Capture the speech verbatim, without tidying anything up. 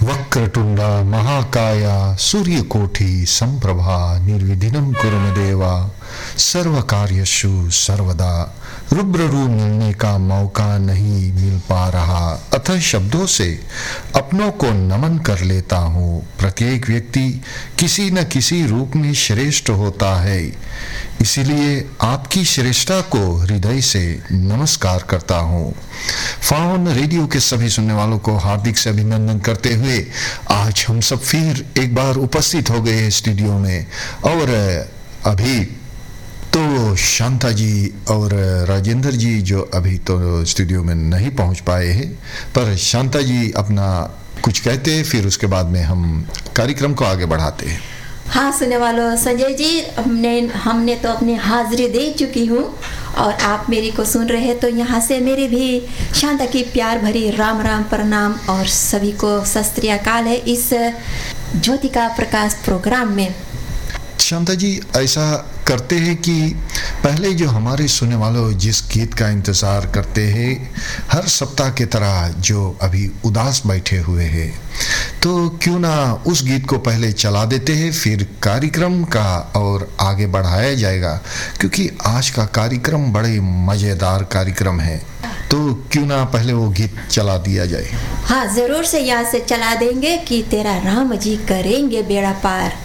वक्रतुंडा महाकाया सूर्यकोटि संप्रभा निर्विघ्नं कुरु मे देवा सर्वकार्येषु सर्वदा। रुद्ररू मिलने का मौका नहीं मिल पा रहा, अतः शब्दों से अपनों को नमन कर लेता हूँ। प्रत्येक व्यक्ति किसी न किसी रूप में श्रेष्ठ होता है, इसीलिए आपकी श्रेष्ठता को हृदय से नमस्कार करता हूँ। फाउन रेडियो के सभी सुनने वालों को हार्दिक से अभिनंदन करते हुए आज हम सब फिर एक बार उपस्थित हो गए स्टूडियो में। और अभी तो शांता जी और राजेंद्र जी जो अभी तो स्टूडियो में नहीं पहुंच पाए हैं, पर शांता जी अपना कुछ कहते हैं, फिर उसके बाद में हम कार्यक्रम को आगे बढ़ाते हैं। हाँ सुनने वालों, संजय जी हमने हमने तो अपनी हाजिरी दे चुकी हूँ और आप मेरी को सुन रहे हैं, तो यहाँ से मेरी भी शांता की प्यार भरी राम राम प्रणाम और सभी को सत श्री अकाल है इस ज्योति का प्रकाश प्रोग्राम में। शांता जी ऐसा करते हैं कि पहले जो हमारे सुनने वालों जिस गीत का इंतज़ार करते हैं हर सप्ताह के तरह, जो अभी उदास बैठे हुए हैं, तो क्यों ना उस गीत को पहले चला देते हैं, फिर कार्यक्रम का और आगे बढ़ाया जाएगा, क्योंकि आज का कार्यक्रम बड़े मज़ेदार कार्यक्रम है। तो क्यों ना पहले वो गीत चला दिया जाए। हाँ ज़रूर से यहाँ से चला देंगे कि तेरा राम जी करेंगे बेड़ा पार।